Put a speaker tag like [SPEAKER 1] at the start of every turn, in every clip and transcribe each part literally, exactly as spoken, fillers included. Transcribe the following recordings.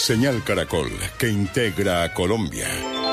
[SPEAKER 1] Señal Caracol, que integra a Colombia.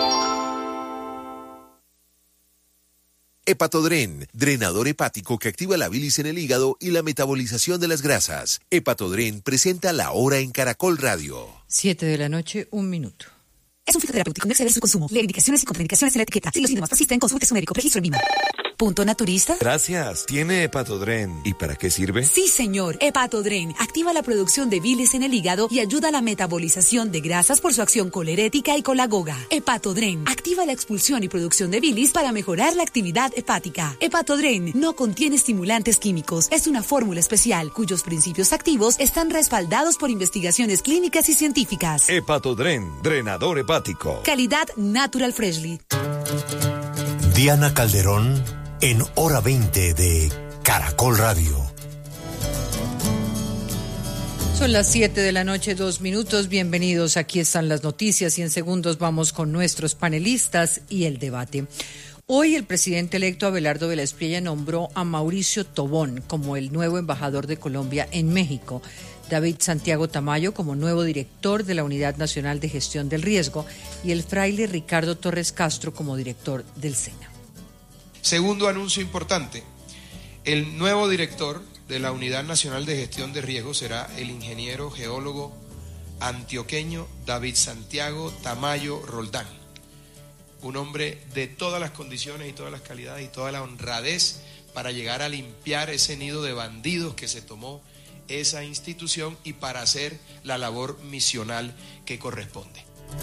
[SPEAKER 2] Hepatodren, drenador hepático que activa la bilis en el hígado y la metabolización de las grasas. Hepatodren presenta La Hora en Caracol Radio.
[SPEAKER 3] Siete de la noche, un minuto.
[SPEAKER 4] Es un fitoterapéutico, no exceder su consumo. Lee indicaciones y contraindicaciones en la etiqueta. Si los síntomas persisten, consulte su médico. Registro en Vima. ¿Punto naturista?
[SPEAKER 5] Gracias. Tiene Hepatodren. ¿Y para qué sirve?
[SPEAKER 4] Sí, señor. Hepatodren activa la producción de bilis en el hígado y ayuda a la metabolización de grasas por su acción colerética y colagoga. Hepatodren activa la expulsión y producción de bilis para mejorar la actividad hepática. Hepatodren no contiene estimulantes químicos. Es una fórmula especial cuyos principios activos están respaldados por investigaciones clínicas y científicas.
[SPEAKER 5] Hepatodren, drenador hepático.
[SPEAKER 4] Calidad Natural Freshly.
[SPEAKER 6] Diana Calderón en Hora veinte de Caracol Radio.
[SPEAKER 3] Son las siete de la noche, dos minutos. Bienvenidos. Aquí están las noticias y en segundos vamos con nuestros panelistas y el debate. Hoy el presidente electo Abelardo de la Espriella nombró a Mauricio Tobón como el nuevo embajador de Colombia en México, David Santiago Tamayo como nuevo director de la Unidad Nacional de Gestión del Riesgo y el fraile Ricardo Torres Castro como director del SENA.
[SPEAKER 7] Segundo anuncio importante, el nuevo director de la Unidad Nacional de Gestión de Riesgo será el ingeniero geólogo antioqueño David Santiago Tamayo Roldán, un hombre de todas las condiciones y todas las calidades y toda la honradez para llegar a limpiar ese nido de bandidos que se tomó esa institución y para hacer la labor misional que corresponde.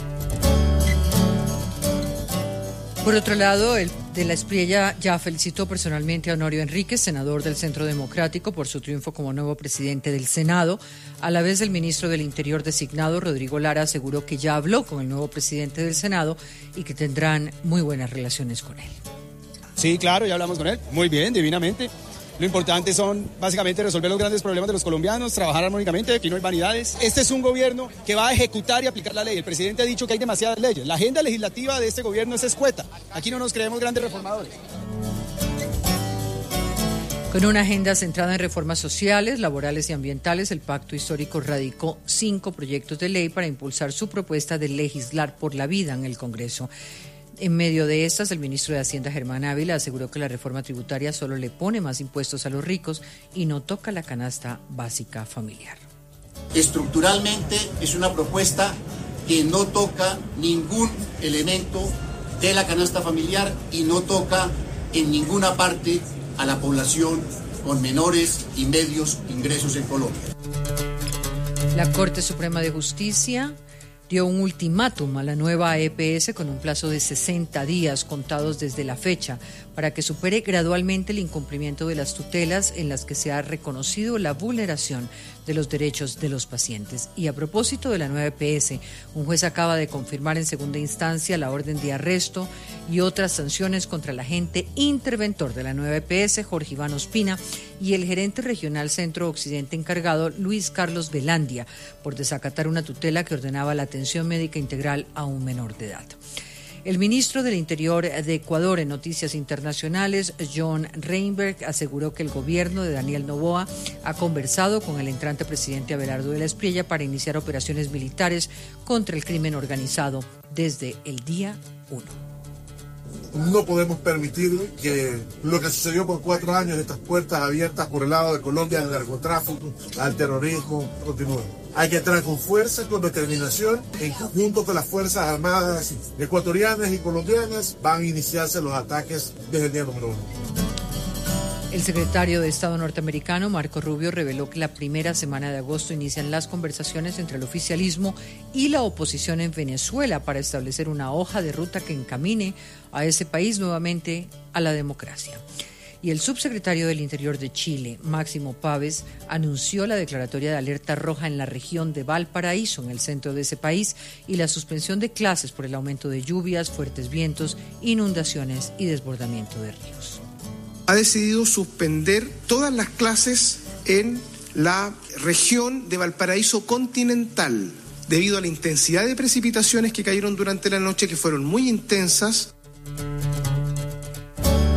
[SPEAKER 3] Por otro lado, el de la Espriella ya felicitó personalmente a Honorio Enríquez, senador del Centro Democrático, por su triunfo como nuevo presidente del Senado. A la vez, el ministro del Interior designado, Rodrigo Lara, aseguró que ya habló con el nuevo presidente del Senado y que tendrán muy buenas relaciones con él.
[SPEAKER 8] Sí, claro, ya hablamos con él. Muy bien, divinamente. Lo importante son básicamente resolver los grandes problemas de los colombianos, trabajar armónicamente, aquí no hay vanidades. Este es un gobierno que va a ejecutar y aplicar la ley. El presidente ha dicho que hay demasiadas leyes. La agenda legislativa de este gobierno es escueta. Aquí no nos creemos grandes reformadores.
[SPEAKER 3] Con una agenda centrada en reformas sociales, laborales y ambientales, el Pacto Histórico radicó cinco proyectos de ley para impulsar su propuesta de legislar por la vida en el Congreso. En medio de estas, el ministro de Hacienda, Germán Ávila, aseguró que la reforma tributaria solo le pone más impuestos a los ricos y no toca la canasta básica familiar.
[SPEAKER 9] Estructuralmente es una propuesta que no toca ningún elemento de la canasta familiar y no toca en ninguna parte a la población con menores y medios ingresos en Colombia.
[SPEAKER 3] La Corte Suprema de Justicia dio un ultimátum a la nueva E P S con un plazo de sesenta días contados desde la fecha para que supere gradualmente el incumplimiento de las tutelas en las que se ha reconocido la vulneración de los derechos de los pacientes. Y a propósito de la nueva E P S, un juez acaba de confirmar en segunda instancia la orden de arresto y otras sanciones contra el agente interventor de la nueva E P S, Jorge Iván Ospina, y el gerente regional Centro Occidente encargado, Luis Carlos Velandia, por desacatar una tutela que ordenaba la atención médica integral a un menor de edad. El ministro del Interior de Ecuador en Noticias Internacionales, John Reinberg, aseguró que el gobierno de Daniel Noboa ha conversado con el entrante presidente Abelardo de la Espriella para iniciar operaciones militares contra el crimen organizado desde el día uno.
[SPEAKER 10] No podemos permitir que lo que sucedió por cuatro años, estas puertas abiertas por el lado de Colombia al narcotráfico, al terrorismo, continúen. Hay que entrar con fuerza, con determinación, en conjunto con las Fuerzas Armadas ecuatorianas y colombianas, van a iniciarse los ataques desde el día número uno.
[SPEAKER 3] El secretario de Estado norteamericano, Marco Rubio, reveló que la primera semana de agosto inician las conversaciones entre el oficialismo y la oposición en Venezuela para establecer una hoja de ruta que encamine a ese país nuevamente a la democracia. Y el subsecretario del Interior de Chile, Máximo Páez, anunció la declaratoria de alerta roja en la región de Valparaíso, en el centro de ese país, y la suspensión de clases por el aumento de lluvias, fuertes vientos, inundaciones y desbordamiento de ríos.
[SPEAKER 11] Ha decidido suspender todas las clases en la región de Valparaíso continental debido a la intensidad de precipitaciones que cayeron durante la noche, que fueron muy intensas.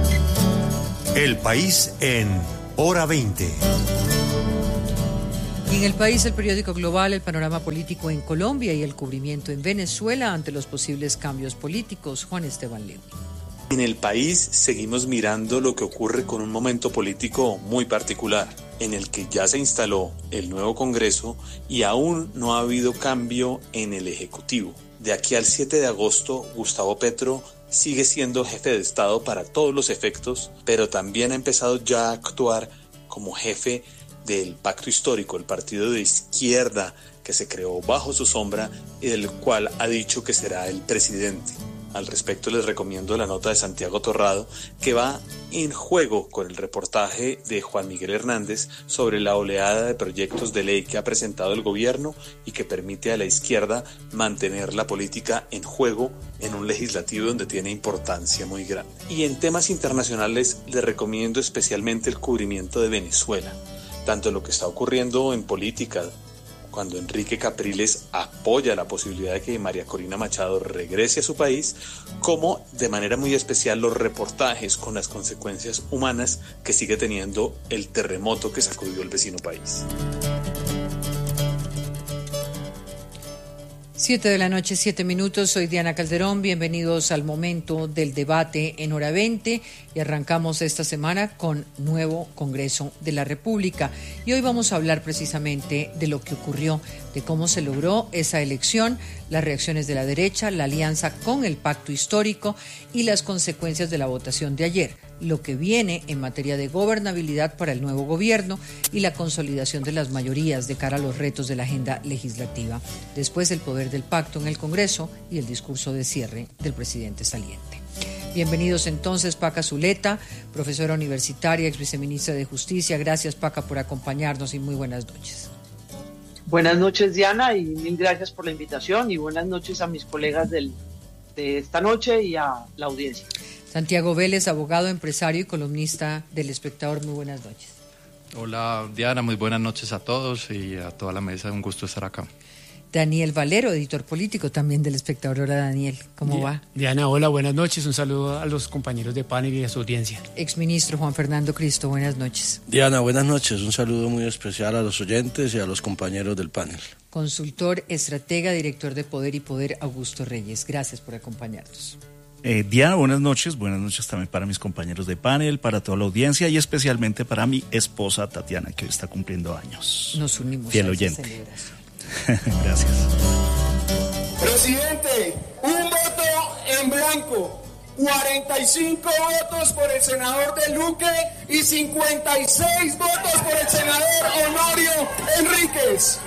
[SPEAKER 6] El país en Hora veinte.
[SPEAKER 3] Y En El País, el periódico global, el panorama político en Colombia y el cubrimiento en Venezuela ante los posibles cambios políticos. Juan Esteban León.
[SPEAKER 12] En El País seguimos mirando lo que ocurre con un momento político muy particular, en el que ya se instaló el nuevo Congreso y aún no ha habido cambio en el Ejecutivo. De aquí al siete de agosto, Gustavo Petro sigue siendo jefe de Estado para todos los efectos, pero también ha empezado ya a actuar como jefe del Pacto Histórico, el partido de izquierda que se creó bajo su sombra y del cual ha dicho que será el presidente. Al respecto les recomiendo la nota de Santiago Torrado, que va en juego con el reportaje de Juan Miguel Hernández sobre la oleada de proyectos de ley que ha presentado el gobierno y que permite a la izquierda mantener la política en juego en un legislativo donde tiene importancia muy grande. Y en temas internacionales les recomiendo especialmente el cubrimiento de Venezuela, tanto lo que está ocurriendo en política, cuando Enrique Capriles apoya la posibilidad de que María Corina Machado regrese a su país, como de manera muy especial los reportajes con las consecuencias humanas que sigue teniendo el terremoto que sacudió el vecino país.
[SPEAKER 3] Siete de la noche, siete minutos. Soy Diana Calderón. Bienvenidos al momento del debate en Hora veinte y arrancamos esta semana con nuevo Congreso de la República. Y hoy vamos a hablar precisamente de lo que ocurrió, de cómo se logró esa elección, las reacciones de la derecha, la alianza con el Pacto Histórico y las consecuencias de la votación de ayer, lo que viene en materia de gobernabilidad para el nuevo gobierno y la consolidación de las mayorías de cara a los retos de la agenda legislativa. Después, el poder del pacto en el Congreso y el discurso de cierre del presidente saliente. Bienvenidos entonces, Paca Zuleta, profesora universitaria, ex viceministra de Justicia. Gracias, Paca, por acompañarnos y muy buenas noches.
[SPEAKER 13] Buenas noches, Diana, y mil gracias por la invitación y buenas noches a mis colegas del, de esta noche y a la audiencia.
[SPEAKER 3] Santiago Vélez, abogado, empresario y columnista del Espectador. Muy buenas noches.
[SPEAKER 14] Hola, Diana, muy buenas noches a todos y a toda la mesa. Un gusto estar acá.
[SPEAKER 3] Daniel Valero, editor político también del Espectador. Hola, Daniel, ¿cómo
[SPEAKER 15] Di-
[SPEAKER 3] va?
[SPEAKER 15] Diana, hola, buenas noches. Un saludo a los compañeros de panel y a su audiencia.
[SPEAKER 3] Exministro Juan Fernando Cristo, buenas noches.
[SPEAKER 16] Diana, buenas noches. Un saludo muy especial a los oyentes y a los compañeros del panel.
[SPEAKER 3] Consultor, estratega, director de Poder y Poder, Augusto Reyes. Gracias por acompañarnos.
[SPEAKER 17] Eh, Diana, buenas noches, buenas noches también para mis compañeros de panel, para toda la audiencia y especialmente para mi esposa Tatiana, que hoy está cumpliendo años.
[SPEAKER 3] Nos unimos
[SPEAKER 17] Fiel
[SPEAKER 3] a esa
[SPEAKER 17] oyente.
[SPEAKER 3] celebración.
[SPEAKER 17] Gracias.
[SPEAKER 18] Presidente, un voto en blanco, cuarenta y cinco votos por el senador de Luque y cincuenta y seis votos por el senador Honorio Enríquez.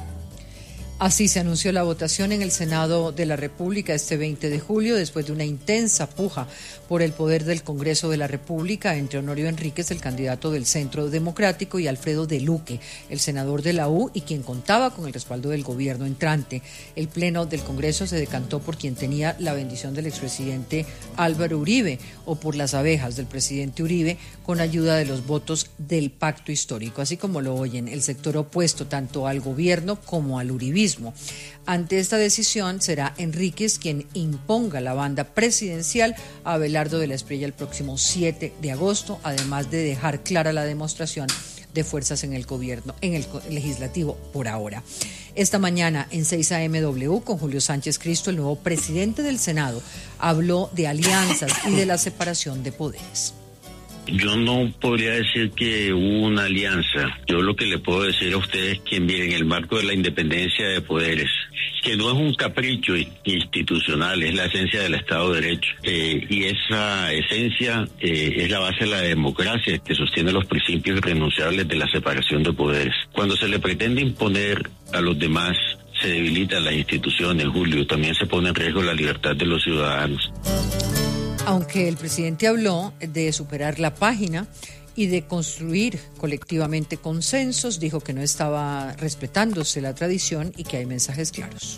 [SPEAKER 3] Así se anunció la votación en el Senado de la República este veinte de julio, después de una intensa puja por el poder del Congreso de la República entre Honorio Enríquez, el candidato del Centro Democrático, y Alfredo de Luque, el senador de la U y quien contaba con el respaldo del gobierno entrante. El Pleno del Congreso se decantó por quien tenía la bendición del expresidente Álvaro Uribe o por las abejas del presidente Uribe, con ayuda de los votos del Pacto Histórico, así como lo oyen, el sector opuesto tanto al gobierno como al uribismo. Ante esta decisión será Enríquez quien imponga la banda presidencial a Abelardo de la Espriella el próximo siete de agosto, además de dejar clara la demostración de fuerzas en el gobierno, en el legislativo por ahora. Esta mañana en seis A M W con Julio Sánchez Cristo, el nuevo presidente del Senado, habló de alianzas y de la separación de poderes.
[SPEAKER 19] Yo no podría decir que hubo una alianza. Yo lo que le puedo decir a ustedes es que, miren, en el marco de la independencia de poderes, que no es un capricho institucional, es la esencia del Estado de Derecho. Eh, y esa esencia eh, es la base de la democracia que sostiene los principios irrenunciables de la separación de poderes. Cuando se le pretende imponer a los demás, se debilitan las instituciones, Julio, también se pone en riesgo la libertad de los ciudadanos.
[SPEAKER 3] Aunque el presidente habló de superar la página y de construir colectivamente consensos, dijo que no estaba respetándose la tradición y que hay mensajes claros.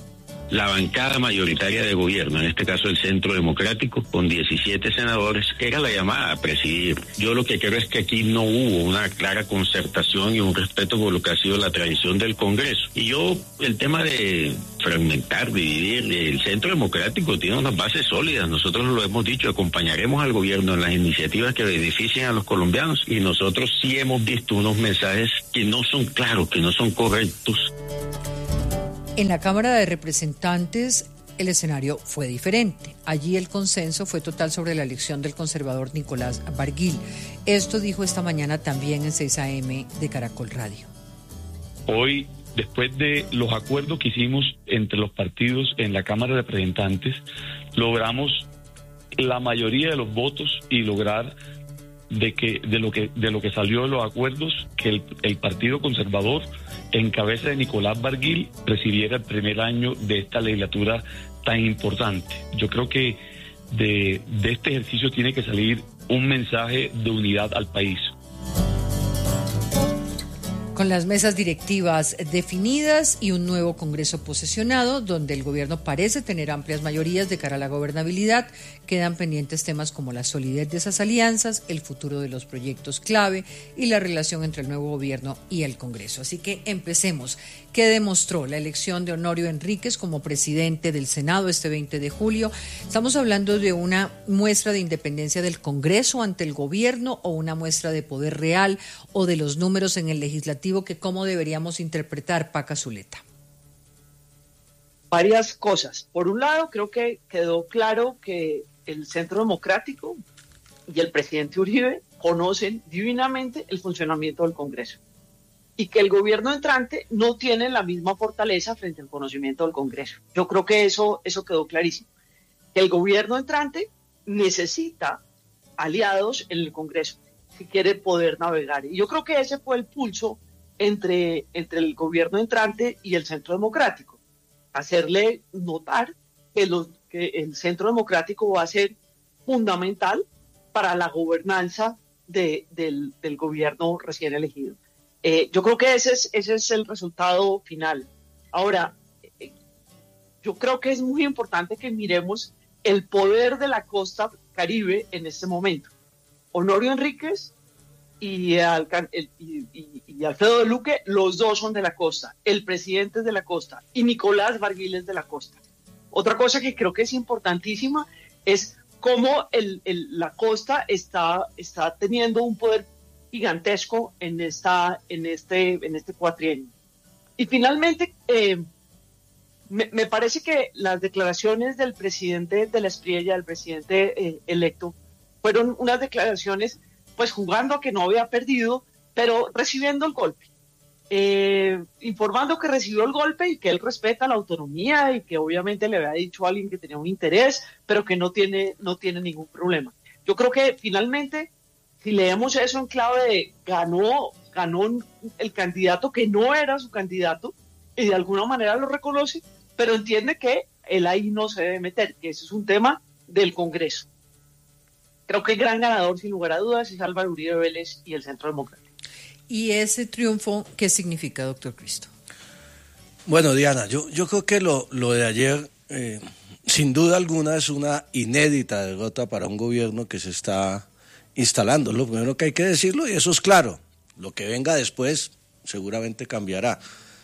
[SPEAKER 19] La bancada mayoritaria de gobierno, en este caso el Centro Democrático, con diecisiete senadores, era la llamada a presidir. Yo lo que creo es que aquí no hubo una clara concertación y un respeto por lo que ha sido la tradición del Congreso. Y yo, el tema de fragmentar, dividir, el Centro Democrático tiene unas bases sólidas. Nosotros lo hemos dicho, acompañaremos al gobierno en las iniciativas que beneficien a los colombianos, y nosotros sí hemos visto unos mensajes que no son claros, que no son correctos.
[SPEAKER 3] En la Cámara de Representantes el escenario fue diferente. Allí el consenso fue total sobre la elección del conservador Nicolás Barguil. Esto dijo esta mañana también en seis a eme de Caracol Radio.
[SPEAKER 20] Hoy, después de los acuerdos que hicimos entre los partidos en la Cámara de Representantes, logramos la mayoría de los votos y lograr de que de lo que de lo que salió de los acuerdos, que el, el Partido Conservador en cabeza de Nicolás Barguil recibiera el primer año de esta legislatura tan importante. Yo creo que de, de este ejercicio tiene que salir un mensaje de unidad al país.
[SPEAKER 3] Con las mesas directivas definidas y un nuevo Congreso posesionado, donde el gobierno parece tener amplias mayorías de cara a la gobernabilidad, quedan pendientes temas como la solidez de esas alianzas, el futuro de los proyectos clave y la relación entre el nuevo gobierno y el Congreso. Así que empecemos. ¿Qué demostró la elección de Honorio Enríquez como presidente del Senado este veinte de julio? ¿Estamos hablando de una muestra de independencia del Congreso ante el gobierno o una muestra de poder real o de los números en el legislativo que cómo deberíamos interpretar, Paca Zuleta?
[SPEAKER 13] Varias cosas. Por un lado, creo que quedó claro que el Centro Democrático y el presidente Uribe conocen divinamente el funcionamiento del Congreso y que el gobierno entrante no tiene la misma fortaleza frente al conocimiento del Congreso. Yo creo que eso, eso quedó clarísimo. Que el gobierno entrante necesita aliados en el Congreso si quiere poder navegar. Y yo creo que ese fue el pulso entre, entre el gobierno entrante y el Centro Democrático. Hacerle notar que, los, que el Centro Democrático va a ser fundamental para la gobernanza de, del, del gobierno recién elegido. Eh, yo creo que ese es, ese es el resultado final. Ahora, eh, yo creo que es muy importante que miremos el poder de la costa Caribe en este momento. Honorio Enríquez y, Alcan- el, y, y, y Alfredo de Luque, los dos son de la costa, el presidente es de la costa y Nicolás Barguil es de la costa. Otra cosa que creo que es importantísima es cómo el, el, la costa está, está teniendo un poder gigantesco en esta en este en este cuatrienio. Y finalmente eh, me, me parece que las declaraciones del presidente de la Espriella, del presidente eh, electo, fueron unas declaraciones pues jugando a que no había perdido, pero recibiendo el golpe, eh, informando que recibió el golpe y que él respeta la autonomía y que obviamente le había dicho a alguien que tenía un interés, pero que no tiene no tiene ningún problema. Yo creo que finalmente, si leemos eso en clave de ganó, ganó el candidato que no era su candidato y de alguna manera lo reconoce, pero entiende que él ahí no se debe meter, que ese es un tema del Congreso. Creo que el gran ganador, sin lugar a dudas, es Álvaro Uribe Vélez y el Centro Democrático.
[SPEAKER 3] ¿Y ese triunfo qué significa, doctor Cristo?
[SPEAKER 16] Bueno, Diana, yo, yo creo que lo, lo de ayer, eh, sin duda alguna, es una inédita derrota para un gobierno que se está instalando, lo primero que hay que decirlo, y eso es claro. Lo que venga después seguramente cambiará.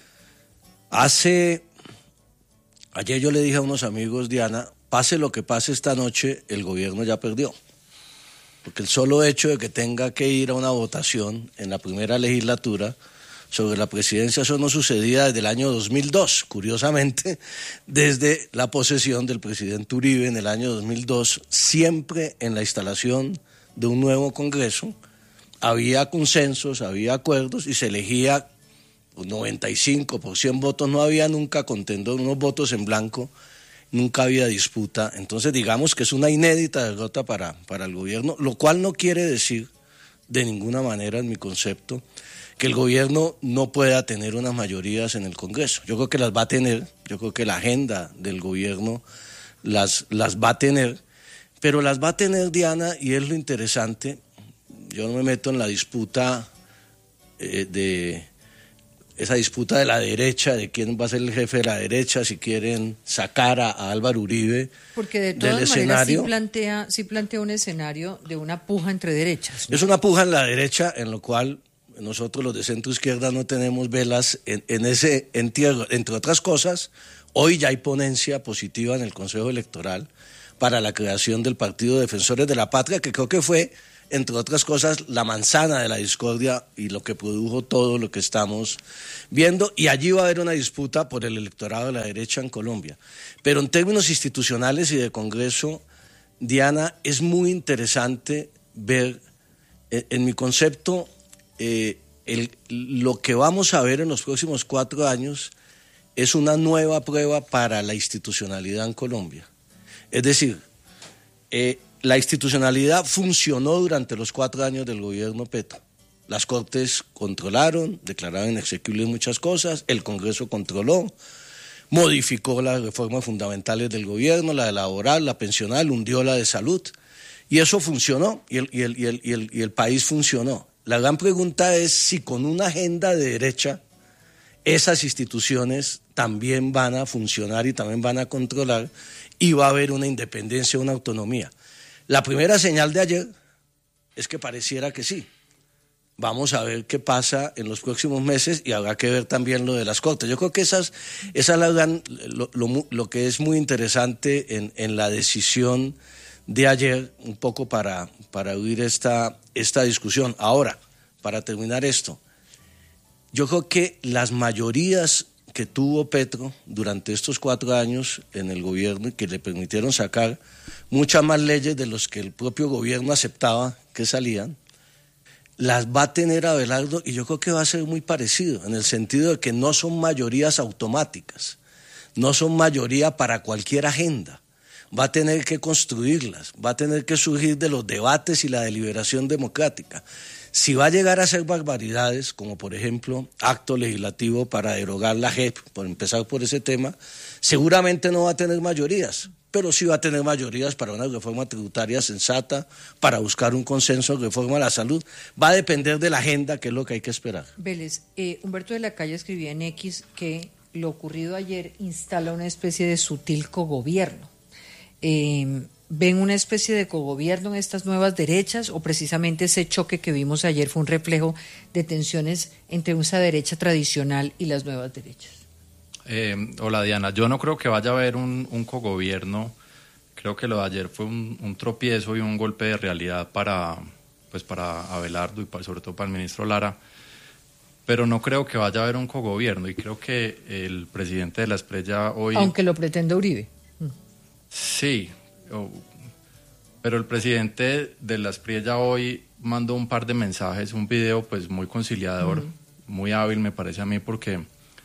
[SPEAKER 16] Hace, ayer yo le dije a unos amigos, Diana, pase lo que pase esta noche, el gobierno ya perdió. Porque el solo hecho de que tenga que ir a una votación en la primera legislatura sobre la presidencia, eso no sucedía desde el año dos mil dos, curiosamente, desde la posesión del presidente Uribe en el año dos mil dos, siempre en la instalación de un nuevo Congreso, había consensos, había acuerdos y se elegía un noventa y cinco por ciento votos, no había nunca contendor, unos votos en blanco, nunca había disputa. Entonces digamos que es una inédita derrota para, para el gobierno, lo cual no quiere decir de ninguna manera, en mi concepto, que el gobierno no pueda tener unas mayorías en el Congreso. Yo creo que las va a tener, yo creo que la agenda del gobierno las, las va a tener, pero las va a tener, Diana, y es lo interesante. Yo no me meto en la disputa eh, de esa disputa de la derecha, de quién va a ser el jefe de la derecha, si quieren sacar a, a Álvaro Uribe
[SPEAKER 3] Porque de todas
[SPEAKER 16] del
[SPEAKER 3] maneras
[SPEAKER 16] escenario.
[SPEAKER 3] sí plantea, sí plantea un escenario de una puja entre derechas, ¿no?
[SPEAKER 16] Es una puja en la derecha, en lo cual nosotros los de centro izquierda no tenemos velas en, en ese entierro. Entre otras cosas, hoy ya hay ponencia positiva en el Consejo Electoral para la creación del Partido Defensores de la Patria, que creo que fue, entre otras cosas, la manzana de la discordia y lo que produjo todo lo que estamos viendo, y allí va a haber una disputa por el electorado de la derecha en Colombia. Pero en términos institucionales y de Congreso, Diana, es muy interesante ver, en, en mi concepto, eh, el, lo que vamos a ver en los próximos cuatro años es una nueva prueba para la institucionalidad en Colombia. Es decir, eh, la institucionalidad funcionó durante los cuatro años del gobierno Petro. Las Cortes controlaron, declararon inexequibles muchas cosas, el Congreso controló, modificó las reformas fundamentales del gobierno, la de laboral, la pensional, hundió la de salud, y eso funcionó, y el, y el, y el, y el, y el país funcionó. La gran pregunta es si con una agenda de derecha esas instituciones también van a funcionar y también van a controlar, y va a haber una independencia, una autonomía. La primera señal de ayer es que pareciera que sí. Vamos a ver qué pasa en los próximos meses y habrá que ver también lo de las Cortes. Yo creo que esas, esa es la gran, lo, lo, lo que es muy interesante en, en la decisión de ayer, un poco para, para oír esta, esta discusión. Ahora, para terminar esto, yo creo que las mayorías que tuvo Petro durante estos cuatro años en el gobierno y que le permitieron sacar muchas más leyes de los que el propio gobierno aceptaba que salían, las va a tener Abelardo, y yo creo que va a ser muy parecido, en el sentido de que no son mayorías automáticas, no son mayoría para cualquier agenda, va a tener que construirlas, va a tener que surgir de los debates y la deliberación democrática. Si va a llegar a ser barbaridades, como por ejemplo acto legislativo para derogar la J E P, por empezar por ese tema, seguramente no va a tener mayorías, pero sí va a tener mayorías para una reforma tributaria sensata, para buscar un consenso, reforma a la salud. Va a depender de la agenda, que es lo que hay que esperar.
[SPEAKER 3] Vélez, eh, Humberto de la Calle escribía en X que lo ocurrido ayer instala una especie de sutil cogobierno. Eh, ¿Ven una especie de cogobierno en estas nuevas derechas, o precisamente ese choque que vimos ayer fue un reflejo de tensiones entre esa derecha tradicional y las nuevas derechas?
[SPEAKER 14] Eh, hola Diana, yo no creo que vaya a haber un, un cogobierno. Creo que lo de ayer fue un, un tropiezo y un golpe de realidad para, pues para Abelardo y para, sobre todo para el ministro Lara, pero no creo que vaya a haber un cogobierno, y creo que el presidente de la Esprella hoy...
[SPEAKER 3] Aunque lo pretende Uribe.
[SPEAKER 14] Sí, pero el presidente de la Espriella hoy mandó un par de mensajes, un video pues muy conciliador, uh-huh. muy hábil me parece a mí, porque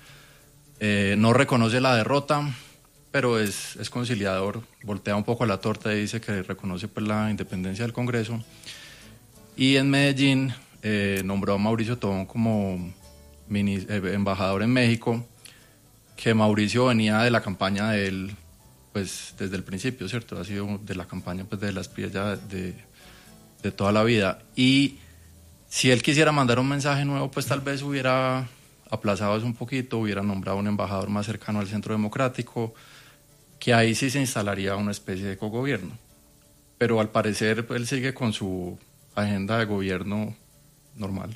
[SPEAKER 14] eh, no reconoce la derrota, pero es, es conciliador, voltea un poco a la torta y dice que reconoce pues la independencia del Congreso. Y en Medellín eh, nombró a Mauricio Tobón como mini, eh, embajador en México, que Mauricio venía de la campaña de él pues desde el principio, ¿cierto? Ha sido de la campaña pues de la Espriella de, de toda la vida. Y si él quisiera mandar un mensaje nuevo, pues tal vez hubiera aplazado eso un poquito, hubiera nombrado un embajador más cercano al Centro Democrático, que ahí sí se instalaría una especie de cogobierno. Pero al parecer él sigue con su agenda de gobierno normal.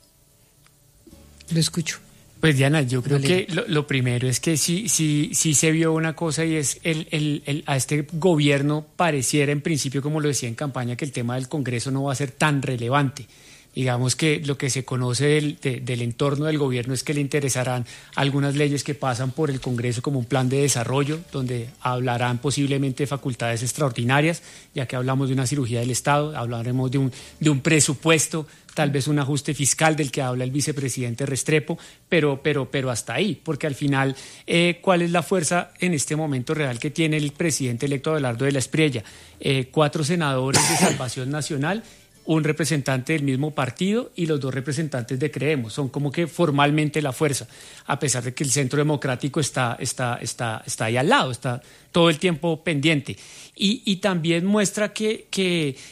[SPEAKER 3] Lo escucho.
[SPEAKER 15] Pues Diana, yo creo que lo, lo primero es que sí, sí, sí se vio una cosa, y es el, el, el, a este gobierno pareciera en principio, como lo decía en campaña, que el tema del Congreso no va a ser tan relevante. Digamos que lo que se conoce del, de, del entorno del gobierno es que le interesarán algunas leyes que pasan por el Congreso como un plan de desarrollo, donde hablarán posiblemente de facultades extraordinarias, ya que hablamos de una cirugía del Estado, hablaremos de un, de un presupuesto, tal vez un ajuste fiscal del que habla el vicepresidente Restrepo, pero, pero, pero hasta ahí, porque al final, eh, ¿cuál es la fuerza en este momento real que tiene el presidente electo Abelardo de la Espriella? Eh, cuatro senadores de Salvación Nacional, un representante del mismo partido y los dos representantes de Creemos. Son como que formalmente la fuerza, a pesar de que el Centro Democrático está, está, está, está ahí al lado, está todo el tiempo pendiente. Y, y también muestra que... que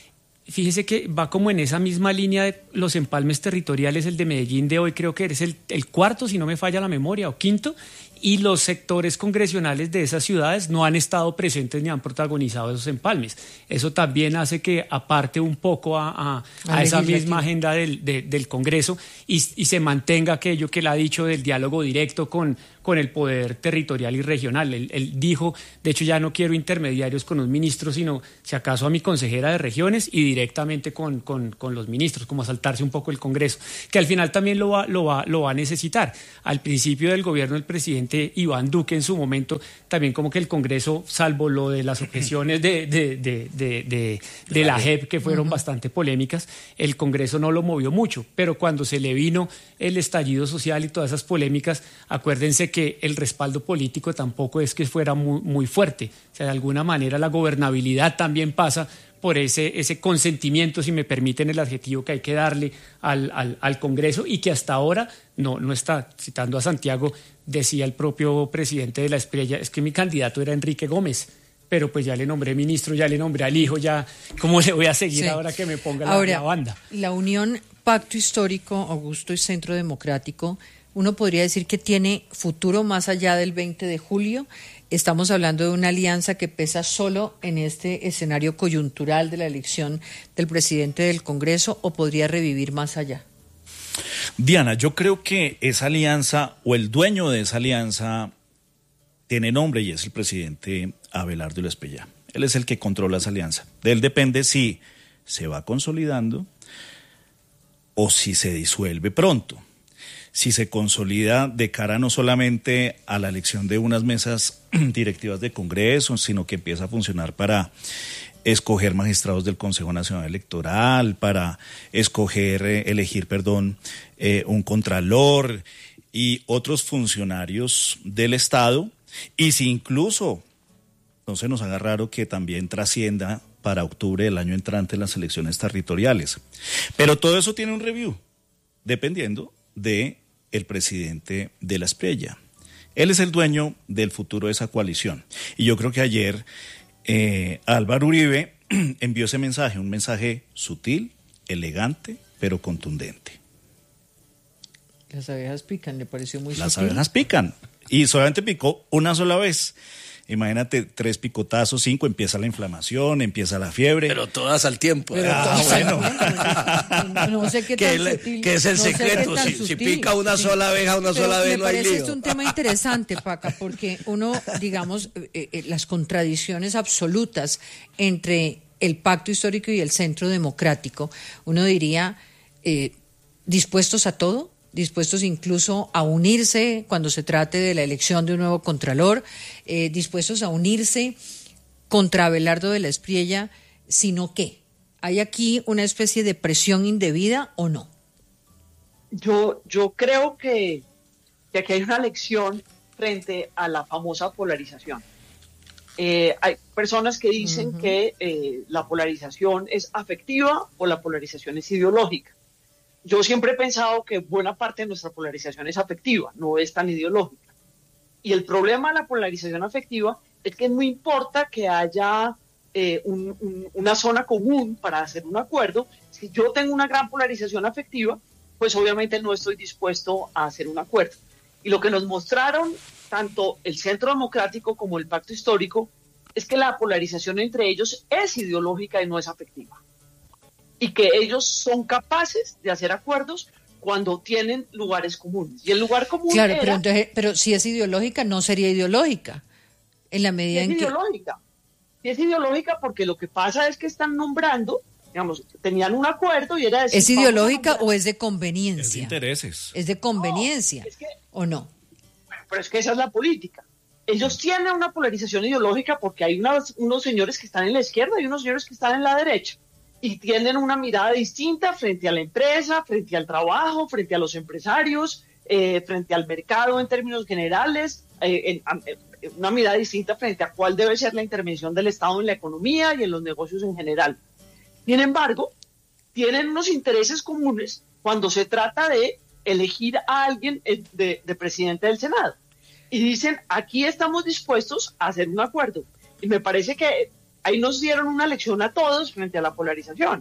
[SPEAKER 15] fíjese que va como en esa misma línea de los empalmes territoriales. El de Medellín de hoy creo que es el, el cuarto, si no me falla la memoria, o quinto, y los sectores congresionales de esas ciudades no han estado presentes ni han protagonizado esos empalmes. Eso también hace que aparte un poco a, a, a esa misma agenda del, de, del Congreso y, y se mantenga aquello que él ha dicho del diálogo directo con, con el poder territorial y regional. Él, él dijo, de hecho ya no quiero intermediarios con un ministro, sino si acaso a mi consejera de regiones y directamente con, con, con los ministros, como a saltarse un poco el Congreso, que al final también lo va, lo va, lo va a necesitar. Al principio del gobierno del presidente Iván Duque, en su momento, también como que el Congreso, salvo lo de las objeciones de, de, de, de, de, de la J E P, que fueron uh-huh. bastante polémicas, el Congreso no lo movió mucho, pero cuando se le vino el estallido social y todas esas polémicas, acuérdense que el respaldo político tampoco es que fuera muy, muy fuerte. O sea, de alguna manera la gobernabilidad también pasa por ese, ese consentimiento, si me permiten el adjetivo, que hay que darle al, al, al Congreso y que hasta ahora no, no está. Citando a Santiago, decía el propio presidente de la Espriella, es que mi candidato era Enrique Gómez, pero pues ya le nombré ministro, ya le nombré al hijo, ya ¿cómo le voy a seguir sí. ahora que me ponga la,
[SPEAKER 3] ahora,
[SPEAKER 15] la banda?
[SPEAKER 3] La unión Pacto Histórico, Augusto y Centro Democrático, uno podría decir que tiene futuro más allá del veinte de julio. Estamos hablando de una alianza que pesa solo en este escenario coyuntural de la elección del presidente del Congreso, o podría revivir más allá.
[SPEAKER 17] Diana, yo creo que esa alianza o el dueño de esa alianza tiene nombre y es el presidente Abelardo Lespella. Él es el que controla esa alianza. De él depende si se va consolidando o si se disuelve pronto. Si se consolida de cara no solamente a la elección de unas mesas directivas de Congreso, sino que empieza a funcionar para escoger magistrados del Consejo Nacional Electoral, para escoger, eh, elegir, perdón, eh, un contralor y otros funcionarios del Estado, y si incluso, no se nos haga raro que también trascienda para octubre del año entrante las elecciones territoriales. Pero todo eso tiene un review, dependiendo de el presidente de la Espriella. Él es el dueño del futuro de esa coalición. Y yo creo que ayer eh, Álvaro Uribe envió ese mensaje, un mensaje sutil, elegante, pero contundente.
[SPEAKER 3] Las abejas pican, ¿le pareció muy
[SPEAKER 17] Las
[SPEAKER 3] sutil?
[SPEAKER 17] abejas pican. Y solamente picó una sola vez. Imagínate, tres picotazos, cinco, empieza la inflamación, empieza la fiebre.
[SPEAKER 16] Pero todas al tiempo.
[SPEAKER 17] Pero ah,
[SPEAKER 3] bueno. No, no sé qué tan
[SPEAKER 16] ¿Qué,
[SPEAKER 3] sutil,
[SPEAKER 16] ¿Qué es el
[SPEAKER 3] no
[SPEAKER 16] secreto? Si, si pica una sí. sola abeja, una
[SPEAKER 3] Pero
[SPEAKER 16] sola vez, no hay lío.
[SPEAKER 3] Me parece esto un tema interesante, Paca, porque uno, digamos, eh, eh, las contradicciones absolutas entre el Pacto Histórico y el Centro Democrático, uno diría, eh, dispuestos a todo, dispuestos incluso a unirse cuando se trate de la elección de un nuevo contralor, eh, dispuestos a unirse contra Abelardo de la Espriella, sino que ¿hay aquí una especie de presión indebida o no?
[SPEAKER 13] Yo, yo creo que, que aquí hay una lección frente a la famosa polarización. Eh, hay personas que dicen uh-huh. que eh, la polarización es afectiva o la polarización es ideológica. Yo siempre he pensado que buena parte de nuestra polarización es afectiva, no es tan ideológica. Y el problema de la polarización afectiva es que no importa que haya eh, un, un, una zona común para hacer un acuerdo. Si yo tengo una gran polarización afectiva, pues obviamente no estoy dispuesto a hacer un acuerdo. Y lo que nos mostraron tanto el Centro Democrático como el Pacto Histórico es que la polarización entre ellos es ideológica y no es afectiva. Y que ellos son capaces de hacer acuerdos cuando tienen lugares comunes. Y el lugar común
[SPEAKER 3] Claro,
[SPEAKER 13] era,
[SPEAKER 3] pero, entonces, pero si es ideológica, no sería ideológica, en la medida
[SPEAKER 13] es
[SPEAKER 3] en
[SPEAKER 13] ideológica. que... Es ideológica porque lo que pasa es que están nombrando, digamos, tenían un acuerdo y era... Decir,
[SPEAKER 3] ¿es ideológica o es de conveniencia?
[SPEAKER 17] Es de intereses.
[SPEAKER 3] ¿Es de conveniencia
[SPEAKER 13] no, es que,
[SPEAKER 3] o no?
[SPEAKER 13] Pero es que esa es la política. Ellos tienen una polarización ideológica porque hay unas, unos señores que están en la izquierda y unos señores que están en la derecha. Y tienen una mirada distinta frente a la empresa, frente al trabajo, frente a los empresarios, eh, frente al mercado en términos generales, eh, en, en, una mirada distinta frente a cuál debe ser la intervención del Estado en la economía y en los negocios en general. Sin embargo, tienen unos intereses comunes cuando se trata de elegir a alguien de, de presidente del Senado. Y dicen, aquí estamos dispuestos a hacer un acuerdo. Y me parece que ahí nos dieron una lección a todos frente a la polarización.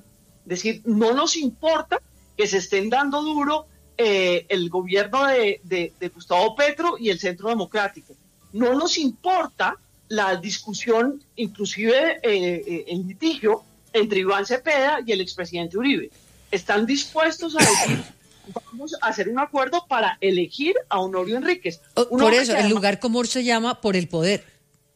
[SPEAKER 13] Es decir, no nos importa que se estén dando duro eh, el gobierno de, de, de Gustavo Petro y el Centro Democrático. No nos importa la discusión, inclusive eh, en litigio, entre Iván Cepeda y el expresidente Uribe. Están dispuestos a decir, vamos a hacer un acuerdo para elegir a Honorio Enríquez.
[SPEAKER 3] Por eso, el lugar común se llama por el poder.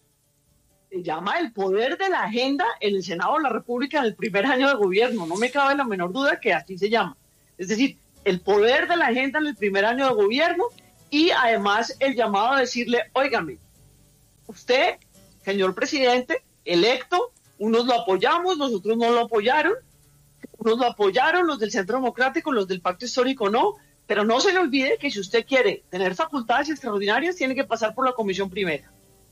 [SPEAKER 13] Se llama el poder de la agenda en el Senado de la República en el primer año de gobierno. No me cabe la menor duda que así se llama. Es decir, el poder de la agenda en el primer año de gobierno y además el llamado a decirle, óigame, usted, señor presidente, electo, unos lo apoyamos, nosotros no lo apoyaron, unos lo apoyaron, los del Centro Democrático, los del Pacto Histórico no, pero no se le olvide que si usted quiere tener facultades extraordinarias tiene que pasar por la Comisión Primera.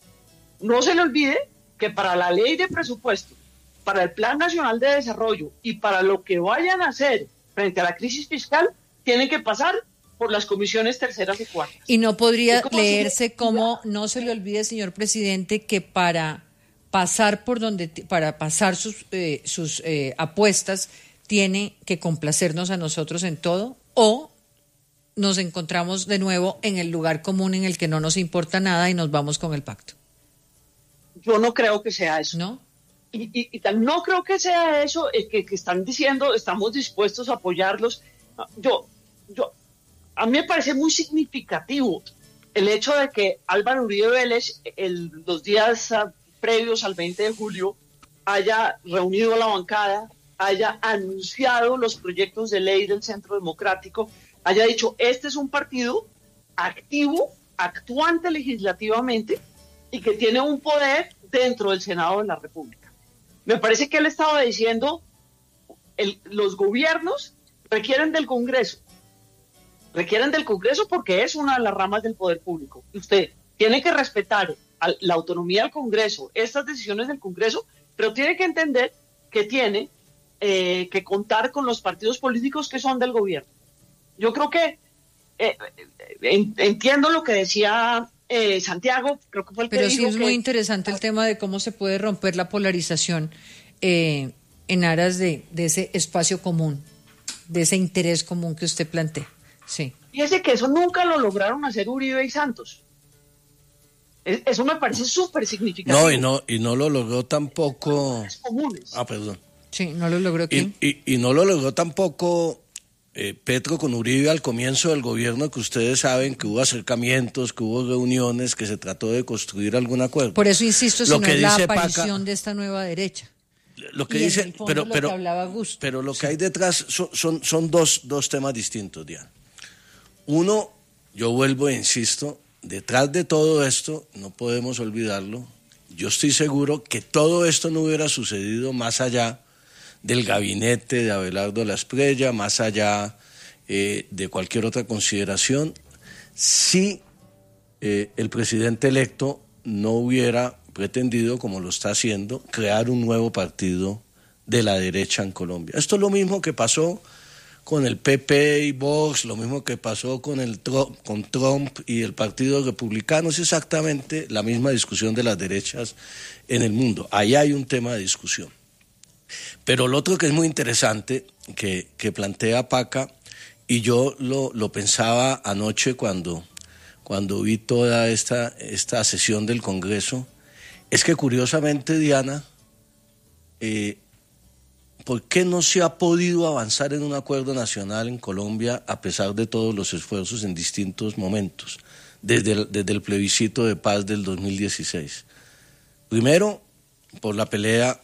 [SPEAKER 13] No se le olvide que para la ley de presupuesto, para el Plan Nacional de Desarrollo y para lo que vayan a hacer frente a la crisis fiscal, tienen que pasar por las comisiones terceras y cuartas.
[SPEAKER 3] Y no podría leerse como, no se le olvide, señor presidente, que para pasar por donde, para pasar sus, eh, sus eh, apuestas, tiene que complacernos a nosotros en todo, o nos encontramos de nuevo en el lugar común en el que no nos importa nada y nos vamos con el pacto.
[SPEAKER 13] Yo no creo que sea eso.
[SPEAKER 3] ¿No?
[SPEAKER 13] Y, y, y tal, no creo que sea eso, el que, que están diciendo, estamos dispuestos a apoyarlos. Yo, yo, a mí me parece muy significativo el hecho de que Álvaro Uribe Vélez, el, los días uh, previos al veinte de julio, haya reunido a la bancada, haya anunciado los proyectos de ley del Centro Democrático, haya dicho, este es un partido activo, actuante legislativamente, y que tiene un poder dentro del Senado de la República. Me parece que él estaba diciendo, el, los gobiernos requieren del Congreso, requieren del Congreso porque es una de las ramas del poder público. Y usted tiene que respetar a la autonomía del Congreso, estas decisiones del Congreso, pero tiene que entender que tiene eh, que contar con los partidos políticos que son del gobierno. Yo creo que eh, en, entiendo lo que decía Eh, Santiago, creo que fue el que
[SPEAKER 3] Pero
[SPEAKER 13] dijo
[SPEAKER 3] sí es
[SPEAKER 13] que...
[SPEAKER 3] muy interesante el tema de cómo se puede romper la polarización eh, en aras de, de ese espacio común, de ese interés común que usted plantea. Sí.
[SPEAKER 13] Fíjese que eso nunca lo lograron hacer Uribe y Santos. Es, eso me parece súper significativo.
[SPEAKER 16] No, y no, y no lo logró tampoco...
[SPEAKER 13] Comunes.
[SPEAKER 16] Ah, perdón.
[SPEAKER 3] Sí, no lo logró quién.
[SPEAKER 16] Y, y, y no lo logró tampoco... Eh, Petro con Uribe al comienzo del gobierno, que ustedes saben que hubo acercamientos, que hubo reuniones, que se trató de construir algún acuerdo.
[SPEAKER 3] Por eso insisto,
[SPEAKER 16] lo
[SPEAKER 3] si no
[SPEAKER 16] que
[SPEAKER 3] es la
[SPEAKER 16] dice
[SPEAKER 3] aparición
[SPEAKER 16] Paca,
[SPEAKER 3] de esta nueva derecha.
[SPEAKER 16] Lo que
[SPEAKER 3] y
[SPEAKER 16] dice,
[SPEAKER 3] en el fondo
[SPEAKER 16] pero,
[SPEAKER 3] lo
[SPEAKER 16] pero,
[SPEAKER 3] que hablaba Augusto.
[SPEAKER 16] pero lo
[SPEAKER 3] sí.
[SPEAKER 16] que hay detrás son, son, son dos, dos temas distintos, Diana. Uno, yo vuelvo e insisto, detrás de todo esto, no podemos olvidarlo, yo estoy seguro que todo esto no hubiera sucedido más allá del gabinete de Abelardo Lasprella, más allá Eh, de cualquier otra consideración, si eh, el presidente electo no hubiera pretendido, como lo está haciendo, crear un nuevo partido de la derecha en Colombia. Esto es lo mismo que pasó con el P P y Vox, lo mismo que pasó con, el, con Trump y el Partido Republicano, es exactamente la misma discusión de las derechas en el mundo. Ahí hay un tema de discusión. Pero lo otro que es muy interesante, que, que plantea Paca, y yo lo, lo pensaba anoche cuando, cuando vi toda esta, esta sesión del Congreso, es que curiosamente, Diana, eh, ¿por qué no se ha podido avanzar en un acuerdo nacional en Colombia a pesar de todos los esfuerzos en distintos momentos, desde el, desde el plebiscito de paz del dos mil dieciséis? Primero, por la pelea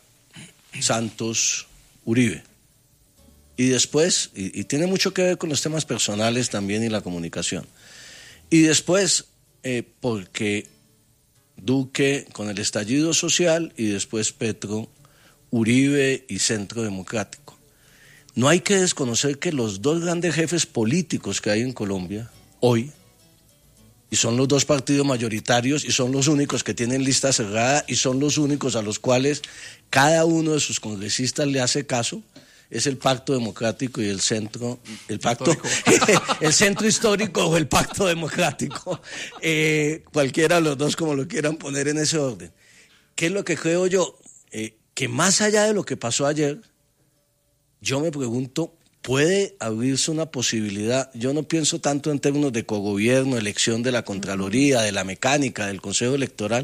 [SPEAKER 16] Santos-Uribe. Y después, y, y tiene mucho que ver con los temas personales también y la comunicación. Y después, eh, porque Duque con el estallido social y después Petro, Uribe y Centro Democrático. No hay que desconocer que los dos grandes jefes políticos que hay en Colombia hoy, y son los dos partidos mayoritarios y son los únicos que tienen lista cerrada y son los únicos a los cuales cada uno de sus congresistas le hace caso, es el Pacto Democrático y el Centro, el Pacto, el Centro Histórico o el Pacto Democrático, eh, cualquiera de los dos como lo quieran poner en ese orden. ¿Qué es lo que creo yo? Eh, que más allá de lo que pasó ayer, yo me pregunto, ¿puede abrirse una posibilidad? Yo no pienso tanto en términos de cogobierno, elección de la Contraloría, de la mecánica, del Consejo Electoral.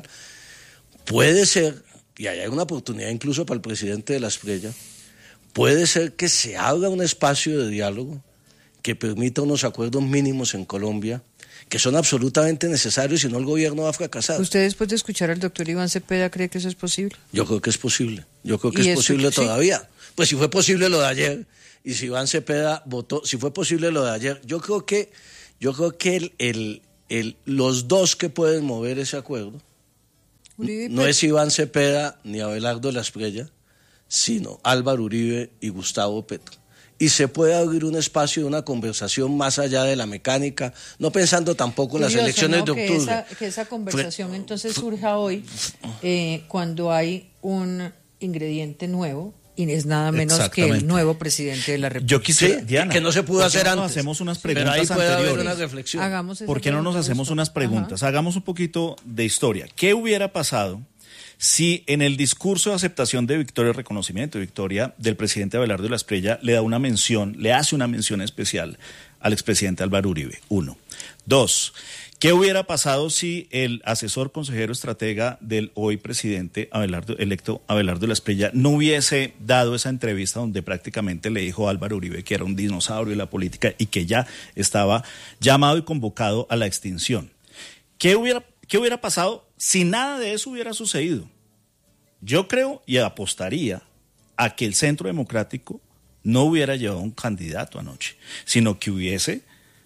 [SPEAKER 16] Puede ser, y hay una oportunidad incluso para el presidente de la Espriella, puede ser que se abra un espacio de diálogo que permita unos acuerdos mínimos en Colombia, que son absolutamente necesarios, si no el gobierno va a fracasar.
[SPEAKER 3] ¿Usted, después de escuchar al doctor Iván Cepeda, cree que eso es posible?
[SPEAKER 16] Yo creo que es posible, yo creo que es posible
[SPEAKER 3] eso,
[SPEAKER 16] todavía.
[SPEAKER 3] ¿sí?
[SPEAKER 16] Pues si fue posible lo de ayer, y si Iván Cepeda votó, si fue posible lo de ayer, yo creo que, yo creo que el, el, el, los dos que pueden mover ese acuerdo, Uribe, no es Iván Cepeda ni Abelardo de la Espriella, sino Álvaro Uribe y Gustavo Petro. Y se puede abrir un espacio de una conversación más allá de la mecánica, no pensando tampoco en las elecciones, ¿no?, de octubre.
[SPEAKER 3] Que esa, que esa conversación Fre entonces surja hoy eh, cuando hay un ingrediente nuevo y es nada menos que el nuevo presidente de la República.
[SPEAKER 17] Yo quisiera,
[SPEAKER 16] sí,
[SPEAKER 17] Diana,
[SPEAKER 16] que no se pudo hacer antes.
[SPEAKER 17] Hacemos unas
[SPEAKER 16] Pero
[SPEAKER 17] preguntas
[SPEAKER 16] ahí puede
[SPEAKER 17] anteriores.
[SPEAKER 16] haber una reflexión.
[SPEAKER 3] Hagamos
[SPEAKER 17] ¿Por qué no nos hacemos unas preguntas? Ajá. Hagamos un poquito de historia. ¿Qué hubiera pasado si en el discurso de aceptación de victoria, reconocimiento de victoria del presidente Abelardo de la Espriella le da una mención, le hace una mención especial al expresidente Álvaro Uribe? Uno. Dos, ¿qué hubiera pasado si el asesor consejero estratega del hoy presidente Abelardo, electo Abelardo de la Espriella no hubiese dado esa entrevista donde prácticamente le dijo a Álvaro Uribe que era un dinosaurio de la política y que ya estaba llamado y convocado a la extinción? ¿Qué hubiera, qué hubiera pasado si nada de eso hubiera sucedido? Yo creo y apostaría a que el Centro Democrático no hubiera llevado un candidato anoche, sino que hubiese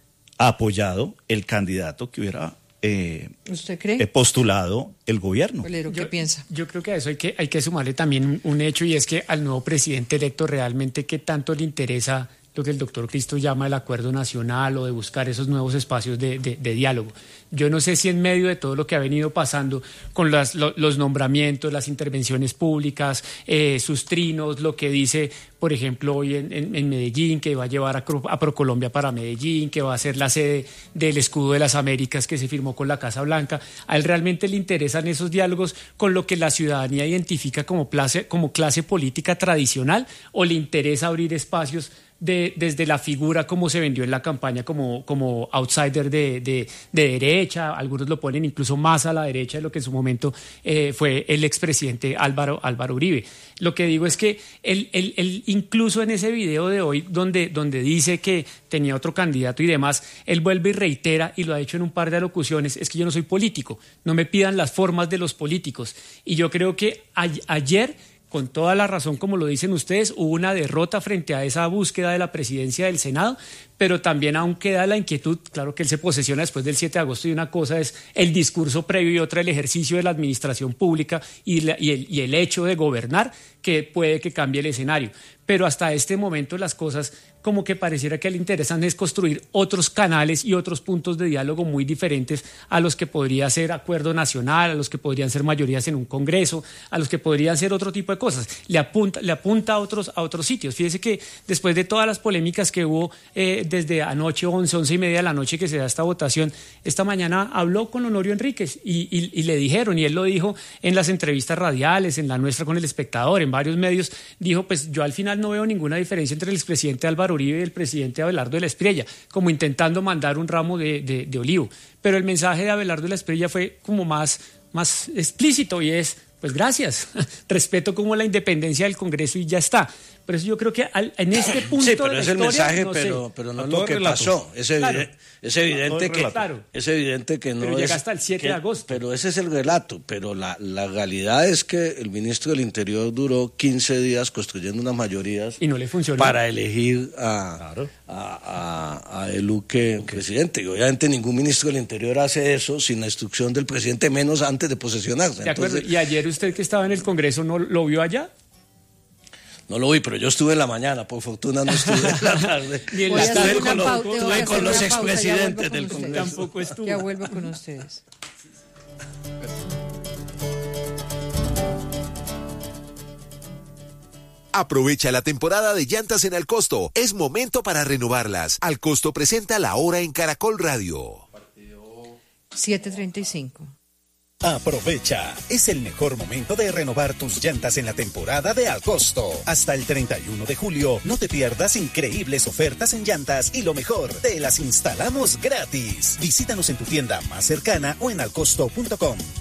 [SPEAKER 17] apoyado el candidato que hubiera eh,
[SPEAKER 3] ¿Usted cree?
[SPEAKER 17] postulado el gobierno.
[SPEAKER 3] Valero, ¿qué
[SPEAKER 15] yo,
[SPEAKER 3] piensa?
[SPEAKER 15] Yo creo que a eso hay que, hay que sumarle también un, un hecho, y es que al nuevo presidente electo realmente qué tanto le interesa lo que el doctor Cristo llama el acuerdo nacional o de buscar esos nuevos espacios de, de, de diálogo. Yo no sé si en medio de todo lo que ha venido pasando con las, lo, los nombramientos, las intervenciones públicas, eh, sus trinos, lo que dice, por ejemplo, hoy en, en, en Medellín, que va a llevar a, a ProColombia para Medellín, que va a ser la sede del Escudo de las Américas que se firmó con la Casa Blanca, a él realmente le interesan esos diálogos con lo que la ciudadanía identifica como clase, como clase política tradicional, o le interesa abrir espacios De, desde la figura como se vendió en la campaña como, como outsider de, de, de derecha. Algunos lo ponen incluso más a la derecha de lo que en su momento eh, fue el expresidente Álvaro, Álvaro Uribe. Lo que digo es que él, él, él incluso en ese video de hoy donde, donde dice que tenía otro candidato y demás, él vuelve y reitera, y lo ha hecho en un par de alocuciones, es que yo no soy político, no me pidan las formas de los políticos. Y yo creo que a, ayer, con toda la razón, como lo dicen ustedes, hubo una derrota frente a esa búsqueda de la presidencia del Senado, pero también aún queda la inquietud. Claro que él se posesiona después del siete de agosto y una cosa es el discurso previo y otra el ejercicio de la administración pública y, la, y, el, y el hecho de gobernar, que puede que cambie el escenario. Pero hasta este momento las cosas como que pareciera que le interesan es construir otros canales y otros puntos de diálogo muy diferentes a los que podría ser acuerdo nacional, a los que podrían ser mayorías en un congreso, a los que podrían ser otro tipo de cosas. Le apunta, le apunta a otros, a otros sitios. Fíjese que después de todas las polémicas que hubo eh, desde anoche, once, once y media de la noche que se da esta votación, esta mañana habló con Honorio Enríquez y, y, y le dijeron, y él lo dijo en las entrevistas radiales, en la nuestra con El Espectador, en varios medios, dijo, pues yo al final no veo ninguna diferencia entre el expresidente Álvaro Uribe y el presidente Abelardo de la Espriella, como intentando mandar un ramo de, de, de olivo. Pero el mensaje de Abelardo de la Espriella fue como más, más explícito, y es, pues gracias, respeto como la independencia del Congreso y ya está. Por eso yo creo que al, en este punto
[SPEAKER 16] sí, pero
[SPEAKER 15] de la
[SPEAKER 16] es
[SPEAKER 15] historia,
[SPEAKER 16] el mensaje,
[SPEAKER 15] no
[SPEAKER 16] pero,
[SPEAKER 15] sé.
[SPEAKER 16] pero no es lo que relato. pasó. Es, claro. evidente, es evidente que claro. es evidente que no
[SPEAKER 15] pero
[SPEAKER 16] es.
[SPEAKER 15] Llega hasta el siete
[SPEAKER 16] que,
[SPEAKER 15] de agosto.
[SPEAKER 16] Pero ese es el relato. Pero la, la realidad es que el ministro del Interior duró quince días construyendo unas mayorías
[SPEAKER 15] y no le funcionó
[SPEAKER 16] para elegir a, claro. a, a, a el Luque okay. presidente. Y obviamente ningún ministro del Interior hace eso sin la instrucción del presidente, menos antes de posesionarse.
[SPEAKER 15] De acuerdo. Entonces, y ayer usted que estaba en el Congreso, ¿no lo vio allá?
[SPEAKER 16] No lo vi, pero yo estuve en la mañana, por fortuna no estuve en la tarde.
[SPEAKER 3] Ni en la
[SPEAKER 16] estuve
[SPEAKER 3] con,
[SPEAKER 16] los,
[SPEAKER 3] pauta,
[SPEAKER 16] estuve con los expresidentes del Congreso.
[SPEAKER 15] Tampoco estuve.
[SPEAKER 3] Ya vuelvo con ustedes.
[SPEAKER 2] Aprovecha la temporada de llantas en Alcosto. Es momento para renovarlas. Alcosto presenta La Hora en Caracol Radio.
[SPEAKER 3] siete treinta y cinco.
[SPEAKER 21] Aprovecha, es el mejor momento de renovar tus llantas en la temporada de Al Costo. Hasta el treinta y uno de julio, no te pierdas increíbles ofertas en llantas y lo mejor, te las instalamos gratis. Visítanos en tu tienda más cercana o en alcosto punto com.